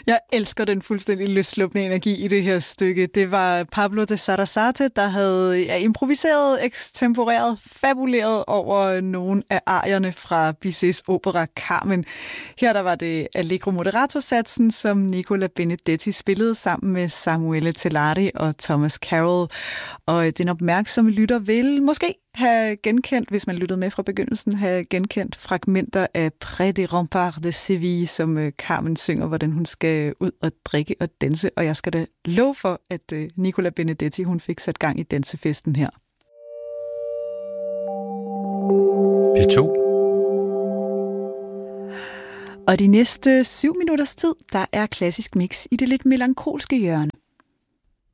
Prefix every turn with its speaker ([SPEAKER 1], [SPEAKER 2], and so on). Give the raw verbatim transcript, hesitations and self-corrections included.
[SPEAKER 1] Jeg elsker den fuldstændig løsslupne energi i det her stykke. Det var Pablo de Sarasate, der havde ja, improviseret, ekstemporeret, fabuleret over nogle af arierne fra Bizets opera Carmen. Her der var det Allegro Moderato-satsen, som Nicola Benedetti spillede sammen med Samuele Tellari og Thomas Carroll. Og den opmærksomme lytter vil måske have genkendt, hvis man lyttede med fra begyndelsen, have genkendt fragmenter af Près des Remparts de Séville, som Carmen synger, hvordan hun skal ud og drikke og danse. Og jeg skal da love for, at Nicola Benedetti, hun fik sat gang i dansefesten her.
[SPEAKER 2] P to.
[SPEAKER 1] Og de næste syv minutters tid, der er klassisk mix i det lidt melankolske hjørne.